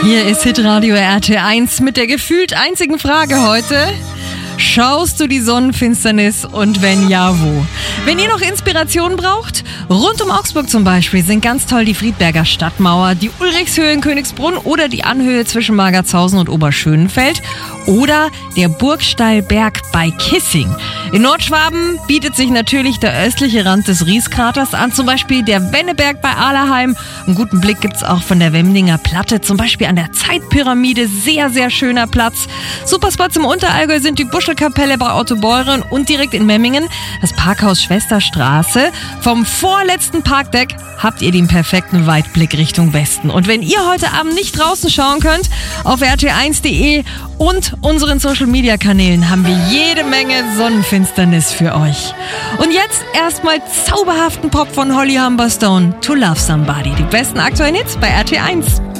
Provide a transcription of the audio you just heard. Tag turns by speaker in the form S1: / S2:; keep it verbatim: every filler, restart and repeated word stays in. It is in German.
S1: Hier ist Hitradio R T eins mit der gefühlt einzigen Frage heute. Schaust du die Sonnenfinsternis und wenn ja, wo? Wenn ihr noch Inspiration braucht, rund um Augsburg zum Beispiel sind ganz toll die Friedberger Stadtmauer, die Ulrichshöhe in Königsbrunn oder die Anhöhe zwischen Margertshausen und Oberschönenfeld oder der Burgstallberg bei Kissing. In Nordschwaben bietet sich natürlich der östliche Rand des Rieskraters an, zum Beispiel der Wenneberg bei Ahleheim. Einen guten Blick gibt's auch von der Wemdinger Platte, zum Beispiel an der Zeitpyramide, sehr, sehr schöner Platz. Superspots im Unterallgäu sind die Buschelkapelle bei Ottobeuren und direkt in Memmingen das Parkhaus Schwesterstraße. Vom vorletzten Parkdeck habt ihr den perfekten Weitblick Richtung Westen. Und wenn ihr heute Abend nicht draußen schauen könnt, auf r t eins punkt d e und unseren Social-Media-Kanälen haben wir jede Menge Sonnenfinsternis für euch. Und jetzt erstmal zauberhaften Pop von Holly Humberstone, To Love Somebody. Die besten aktuellen Hits bei R T eins.